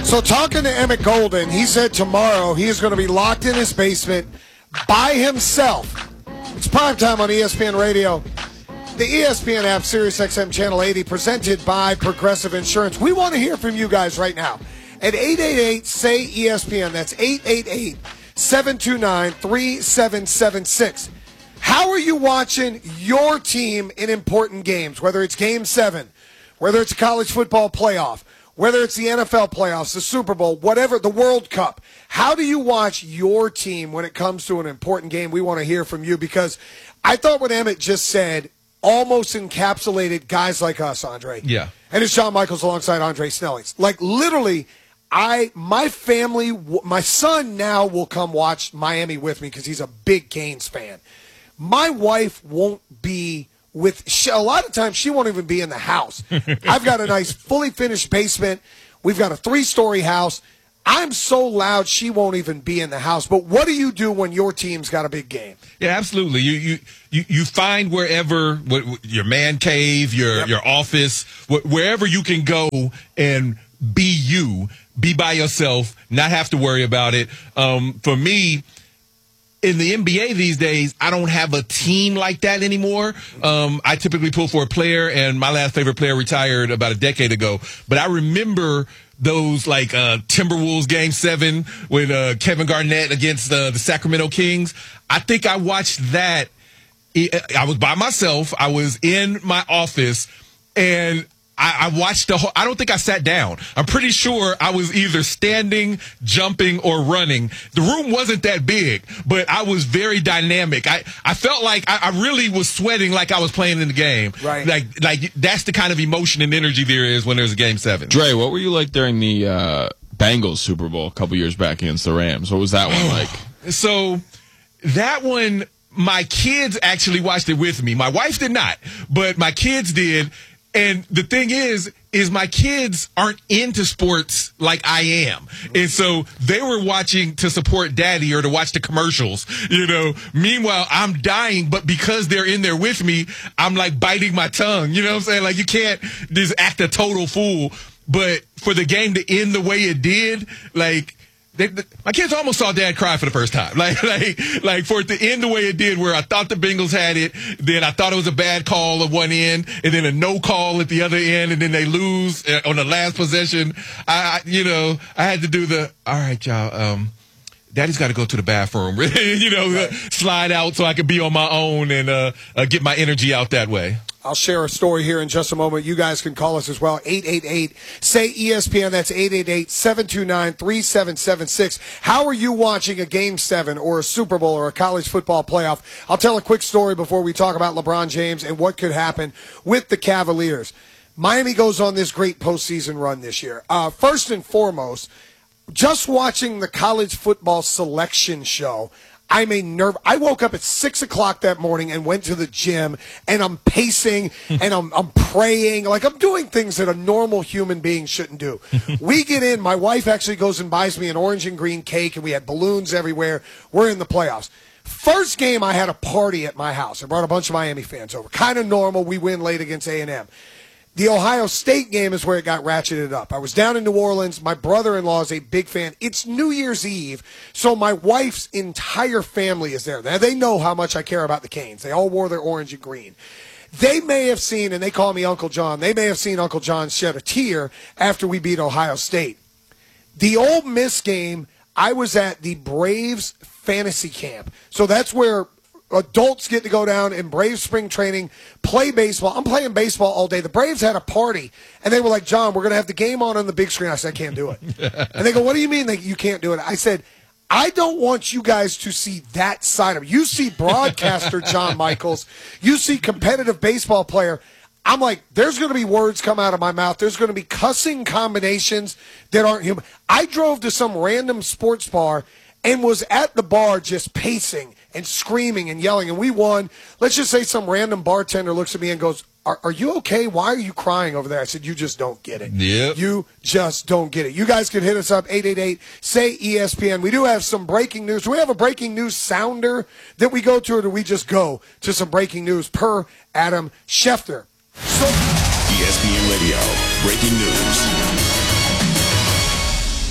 So talking to Emmett Golden, he said tomorrow he is going to be locked in his basement by himself. It's primetime on ESPN Radio. The ESPN app, SiriusXM Channel 80, presented by Progressive Insurance. We want to hear from you guys right now at 888-SAY-ESPN. That's 888-729-3776. How are you watching your team in important games, whether it's Game 7, whether it's a college football playoff, whether it's the NFL playoffs, the Super Bowl, whatever, the World Cup? How do you watch your team when it comes to an important game? We want to hear from you because I thought what Emmett just said almost encapsulated guys like us, Andre. Yeah. And it's Shawn Michaels alongside Andre Snellings. Like, literally, my family, my son now will come watch Miami with me because he's a big Canes fan. My wife won't be a lot of times she won't even be in the house. I've got a nice fully finished basement. We've got a 3-story house. I'm so loud she won't even be in the house. But what do you do when your team's got a big game? Yeah, absolutely. You find wherever, your man cave, your office, wherever you can go and be by yourself, not have to worry about it. For me, in the NBA these days, I don't have a team like that anymore. I typically pull for a player, and my last favorite player retired about a decade ago. But I remember those like Timberwolves Game 7 with Kevin Garnett against the Sacramento Kings. I think I watched that. I was by myself. I was in my office, and I watched the whole. I don't think I sat down. I'm pretty sure I was either standing, jumping, or running. The room wasn't that big, but I was very dynamic. I felt like I really was sweating like I was playing in the game. Right. Like that's the kind of emotion and energy there is when there's a Game 7. Dre, what were you like during the Bengals Super Bowl a couple years back against the Rams? What was that one like? So that one, my kids actually watched it with me. My wife did not, but my kids did. And the thing is my kids aren't into sports like I am. And so they were watching to support daddy or to watch the commercials, Meanwhile, I'm dying, but because they're in there with me, I'm like biting my tongue. You know what I'm saying? Like, you can't just act a total fool. But for the game to end the way it did, like, my kids almost saw Dad cry for the first time. Like for it to end the way it did, where I thought the Bengals had it, then I thought it was a bad call at one end, and then a no call at the other end, and then they lose on the last possession. I had to do all right, y'all. Daddy's got to go to the bathroom, slide out so I can be on my own and get my energy out that way. I'll share a story here in just a moment. You guys can call us as well. 888-SAY-ESPN. That's 888-729-3776. How are you watching a Game 7 or a Super Bowl or a college football playoff? I'll tell a quick story before we talk about LeBron James and what could happen with the Cavaliers. Miami goes on this great postseason run this year. First and foremost, just watching the college football selection show, I'm a nerve. I woke up at 6 o'clock that morning and went to the gym, and I'm pacing and I'm praying. Like, I'm doing things that a normal human being shouldn't do. We get in. My wife actually goes and buys me an orange and green cake, and we had balloons everywhere. We're in the playoffs. First game, I had a party at my house. I brought a bunch of Miami fans over. Kind of normal. We win late against A&M. The Ohio State game is where it got ratcheted up. I was down in New Orleans. My brother-in-law is a big fan. It's New Year's Eve, so my wife's entire family is there. Now, they know how much I care about the Canes. They all wore their orange and green. They may have seen, and they call me Uncle John, they may have seen Uncle John shed a tear after we beat Ohio State. The Ole Miss game, I was at the Braves fantasy camp. So that's where adults get to go down in Braves spring training, play baseball. I'm playing baseball all day. The Braves had a party, and they were like, John, we're going to have the game on the big screen. I said, I can't do it. And they go, what do you mean that you can't do it? I said, I don't want you guys to see that side of it. You see broadcaster John Michaels. You see competitive baseball player. I'm like, there's going to be words come out of my mouth. There's going to be cussing combinations that aren't human. I drove to some random sports bar and was at the bar just pacing and screaming and yelling, and we won. Let's just say some random bartender looks at me and goes, are you okay? Why are you crying over there? I said, you just don't get it. Yep. You just don't get it. You guys can hit us up, 888-SAY-ESPN. We do have some breaking news. Do we have a breaking news sounder that we go to, or do we just go to some breaking news per Adam Schefter? ESPN Radio, breaking news.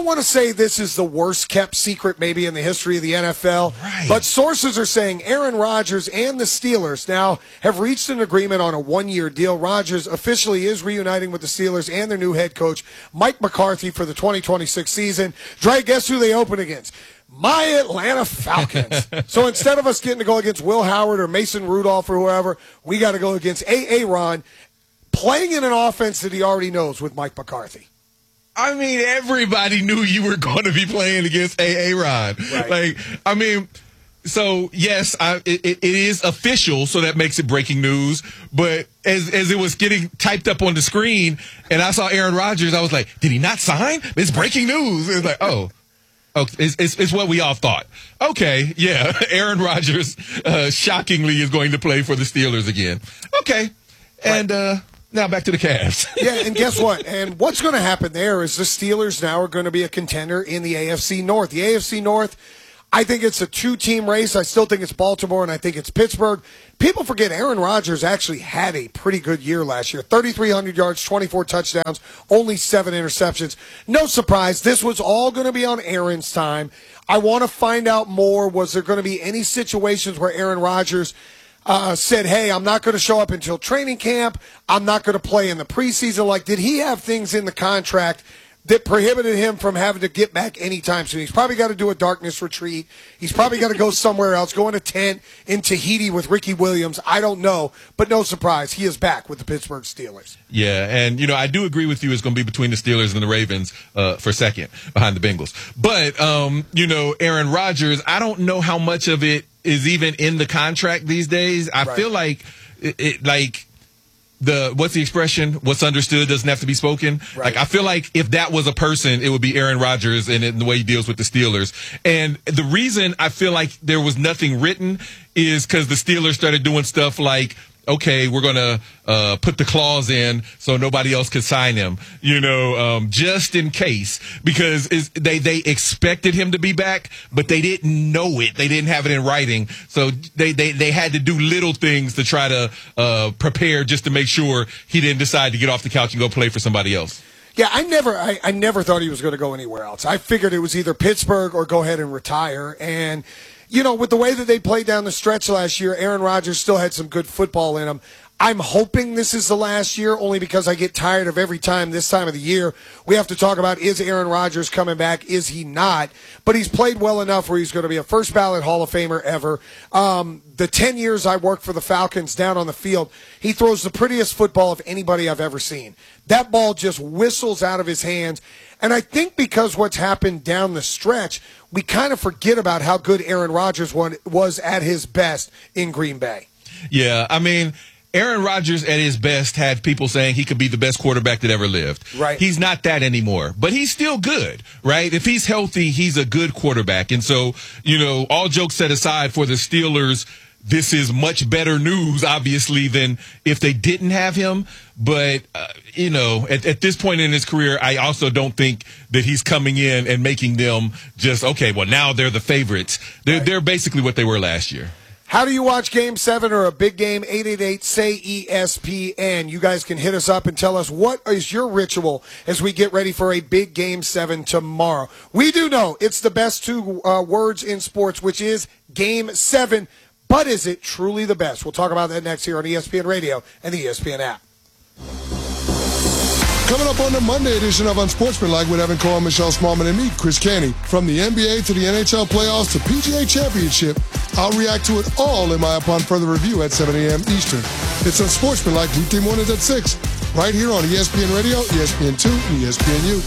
want to say this is the worst kept secret maybe in the history of the NFL, Right. but sources are saying Aaron Rodgers and the Steelers now have reached an agreement on a one-year deal. Rodgers officially is reuniting with the Steelers and their new head coach, Mike McCarthy, for the 2026 season. Dre, guess who they open against? My Atlanta Falcons. So instead of us getting to go against Will Howard or Mason Rudolph or whoever, we got to go against Aaron, playing in an offense that he already knows with Mike McCarthy. I mean, everybody knew you were going to be playing against Aaron. Right. So yes, it is official, so that makes it breaking news. But as it was getting typed up on the screen, and I saw Aaron Rodgers, I was like, did he not sign? It's breaking news. It's like, oh, it's what we all thought. Okay, yeah, Aaron Rodgers, shockingly, is going to play for the Steelers again. Okay, and now back to the Cavs. Yeah, and guess what? And what's going to happen there is the Steelers now are going to be a contender in the AFC North. The AFC North, I think it's a two-team race. I still think it's Baltimore, and I think it's Pittsburgh. People forget Aaron Rodgers actually had a pretty good year last year. 3,300 yards, 24 touchdowns, only 7 interceptions. No surprise, this was all going to be on Aaron's time. I want to find out more. Was there going to be any situations where Aaron Rodgers said, hey, I'm not going to show up until training camp. I'm not going to play in the preseason. Like, did he have things in the contract that prohibited him from having to get back anytime soon? He's probably got to do a darkness retreat. He's probably got to go somewhere else, go in a tent in Tahiti with Ricky Williams. I don't know. But no surprise, he is back with the Pittsburgh Steelers. Yeah, and, I do agree with you. It's going to be between the Steelers and the Ravens for second behind the Bengals. But, Aaron Rodgers, I don't know how much of it is even in the contract these days. I feel like what's the expression? What's understood doesn't have to be spoken. Right. Like, I feel like if that was a person, it would be Aaron Rodgers and the way he deals with the Steelers. And the reason I feel like there was nothing written is because the Steelers started doing stuff like, okay, we're going to put the clause in so nobody else could sign him, just in case, because they expected him to be back, but they didn't know it. They didn't have it in writing. So they had to do little things to try to prepare just to make sure he didn't decide to get off the couch and go play for somebody else. Yeah, I never thought he was going to go anywhere else. I figured it was either Pittsburgh or go ahead and retire. And with the way that they played down the stretch last year, Aaron Rodgers still had some good football in him. I'm hoping this is the last year, only because I get tired of every time this time of the year we have to talk about, is Aaron Rodgers coming back? Is he not? But he's played well enough where he's going to be a first ballot Hall of Famer ever. The 10 years I worked for the Falcons down on the field, he throws the prettiest football of anybody I've ever seen. That ball just whistles out of his hands. And I think because what's happened down the stretch, we kind of forget about how good Aaron Rodgers was at his best in Green Bay. Yeah, I mean, Aaron Rodgers at his best had people saying he could be the best quarterback that ever lived. Right. He's not that anymore, but he's still good, right? If he's healthy, he's a good quarterback. And so, all jokes set aside, for the Steelers, this is much better news, obviously, than if they didn't have him. But, at this point in his career, I also don't think that he's coming in and making them just, okay, well, now they're the favorites. They're basically what they were last year. How do you watch Game 7 or a big game? 888-SAY-ESPN. You guys can hit us up and tell us what is your ritual as we get ready for a big Game 7 tomorrow. We do know it's the best two words in sports, which is Game 7. But is it truly the best? We'll talk about that next here on ESPN Radio and the ESPN app. Coming up on the Monday edition of Unsportsmanlike with Evan Cohen, Michelle Smallman, and me, Chris Canty. From the NBA to the NHL playoffs to PGA Championship, I'll react to it all in my Upon Further Review at 7 a.m. Eastern. It's Unsportsmanlike weekday mornings at 6, right here on ESPN Radio, ESPN2, and ESPNU.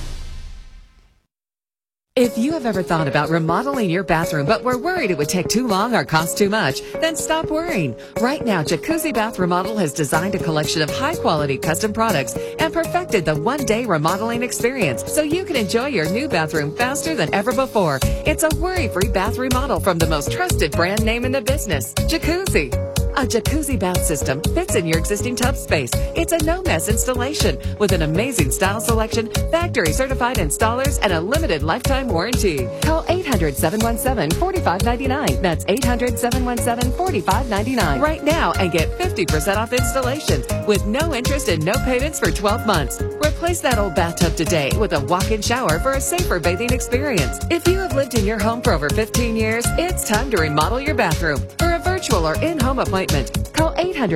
If you have ever thought about remodeling your bathroom but were worried it would take too long or cost too much, then stop worrying. Right now, Jacuzzi Bath Remodel has designed a collection of high-quality custom products and perfected the one-day remodeling experience so you can enjoy your new bathroom faster than ever before. It's a worry-free bath remodel from the most trusted brand name in the business, Jacuzzi. A jacuzzi bath system fits in your existing tub space. It's a no-mess installation with an amazing style selection, factory-certified installers, and a limited lifetime warranty. Call 800-717-4599. That's 800-717-4599 right now and get 50% off installations with no interest and no payments for 12 months. Replace that old bathtub today with a walk-in shower for a safer bathing experience. If you have lived in your home for over 15 years, it's time to remodel your bathroom. For a virtual or in-home appointment, call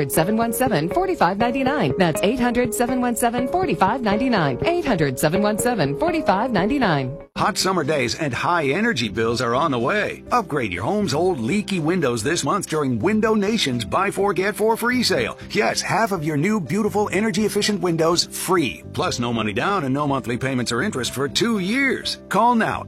800-717-4599. That's 800-717-4599. 800-717-4599. Hot summer days and high energy bills are on the way. Upgrade your home's old leaky windows this month during Window Nation's Buy 4 Get 4 free sale. Yes, half of your new beautiful energy efficient windows free. Plus no money down and no monthly payments or interest for 2 years. Call now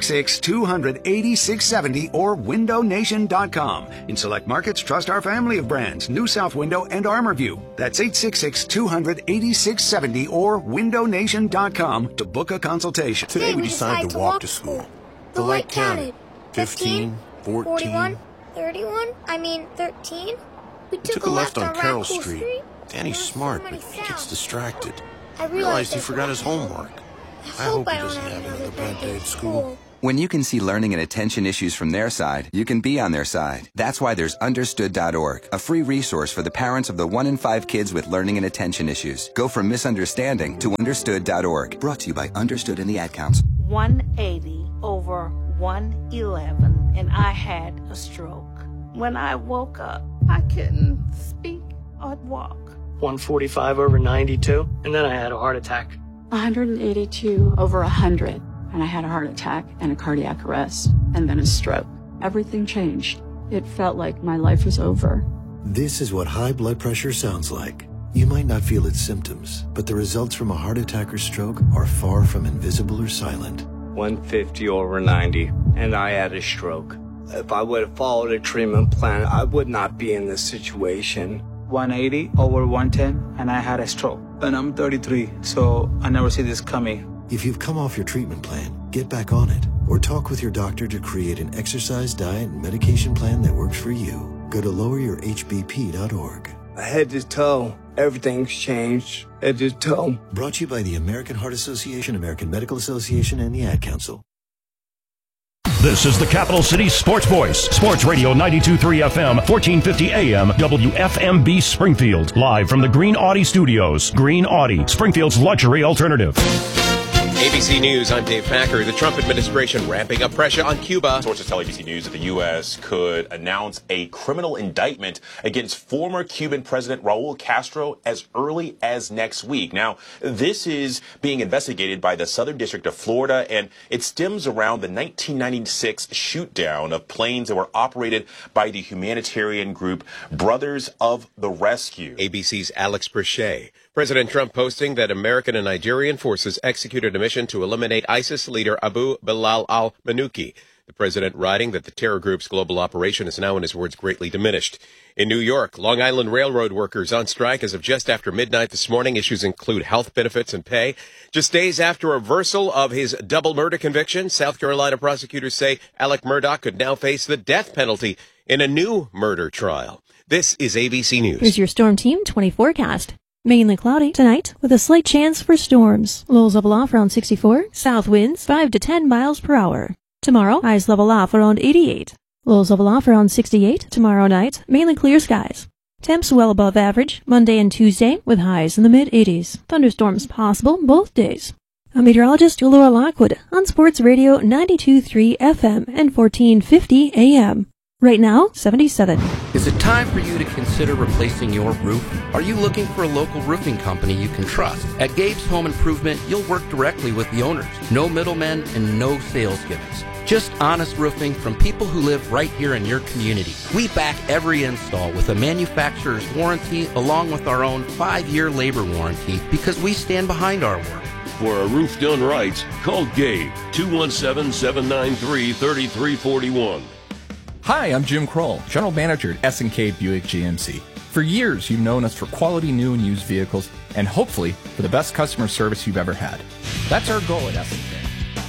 866-200-8670 or windownation.com. In select markets, trust our family of brands, New South Window and ArmorView. That's 866-200-8670 or windownation.com to book a consultation. Today we decided to walk to school. The light counted. 15, 14, 41, 31, 13. We took a left on Carroll Street. Danny's smart, but he gets distracted. I realized he forgot his homework. I hope he doesn't have another bad day at school. When you can see learning and attention issues from their side, you can be on their side. That's why there's Understood.org, a free resource for the parents of the 1 in 5 kids with learning and attention issues. Go from misunderstanding to Understood.org. Brought to you by Understood and the Ad Council. 180 over 111, and I had a stroke. When I woke up, I couldn't speak or walk. 145 over 92, and then I had a heart attack. 182 over 100. And I had a heart attack and a cardiac arrest, and then a stroke. Everything changed. It felt like my life was over. This is what high blood pressure sounds like. You might not feel its symptoms, but the results from a heart attack or stroke are far from invisible or silent. 150 over 90, and I had a stroke. If I would have followed a treatment plan, I would not be in this situation. 180 over 110, and I had a stroke. And I'm 33, so I never see this coming. If you've come off your treatment plan, get back on it, or talk with your doctor to create an exercise, diet, and medication plan that works for you. Go to loweryourhbp.org. Head to toe, everything's changed. Head to toe. Brought to you by the American Heart Association, American Medical Association, and the Ad Council. This is the Capital City Sports Voice, Sports Radio 92.3 FM, 1450 AM, WFMB Springfield. Live from the Green Audi Studios. Green Audi, Springfield's luxury alternative. ABC News, I'm Dave Packer. The Trump administration ramping up pressure on Cuba. Sources tell ABC News that the U.S. could announce a criminal indictment against former Cuban President Raul Castro as early as next week. Now, this is being investigated by the Southern District of Florida, and it stems around the 1996 shoot-down of planes that were operated by the humanitarian group Brothers of the Rescue. ABC's Alex Brichet. President Trump posting that American and Nigerian forces executed a mission to eliminate ISIS leader Abu Bilal al-Manuki. The president writing that the terror group's global operation is now, in his words, greatly diminished. In New York, Long Island Railroad workers on strike as of just after midnight this morning. Issues include health benefits and pay. Just days after a reversal of his double murder conviction, South Carolina prosecutors say Alec Murdaugh could now face the death penalty in a new murder trial. This is ABC News. Here's your Storm Team 20 forecast. Mainly cloudy tonight with a slight chance for storms. Lows level off around 64. South winds 5 to 10 miles per hour. Tomorrow, highs level off around 88. Lows level off around 68. Tomorrow night, mainly clear skies. Temps well above average Monday and Tuesday with highs in the mid-80s. Thunderstorms possible both days. I'm meteorologist Laura Lockwood on Sports Radio 92.3 FM and 1450 AM. Right now, 77. Is it time for you to consider replacing your roof? Are you looking for a local roofing company you can trust? At Gabe's Home Improvement, you'll work directly with the owners. No middlemen and no sales gimmicks. Just honest roofing from people who live right here in your community. We back every install with a manufacturer's warranty along with our own 5-year labor warranty because we stand behind our work. For a roof done right, call Gabe, 217-793-3341. Hi, I'm Jim Kroll, General Manager at S&K Buick GMC. For years, you've known us for quality new and used vehicles and hopefully for the best customer service you've ever had. That's our goal at S&K.